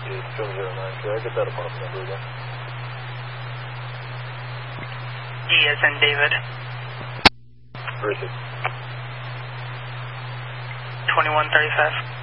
is 709. Could I get that apartment number again? D as in David. Where is it? 2135.